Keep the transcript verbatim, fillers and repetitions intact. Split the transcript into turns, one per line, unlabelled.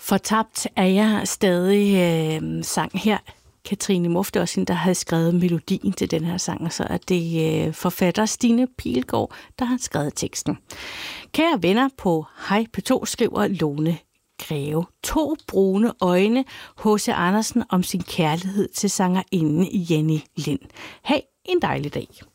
Fortabt er jeg stadig øh, sang her. Katrine Muff, det er også hende, der har skrevet melodien til den her sang, og så er det øh, forfatter Stine Pilgaard, der har skrevet teksten. Kære venner, på Hej P to skriver Lone Greve. To brune øjne, H C Andersen om sin kærlighed til sangerinden Jenny Lind. Ha' en dejlig dag.